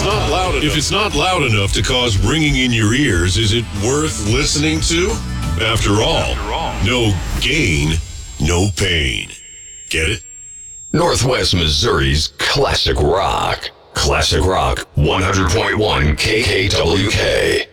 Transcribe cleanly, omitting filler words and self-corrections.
If it's not loud enough to cause ringing in your ears, is it worth listening to? After all, no gain, no pain. Get it? Northwest Missouri's Classic Rock. Classic Rock 100.1 KKWK.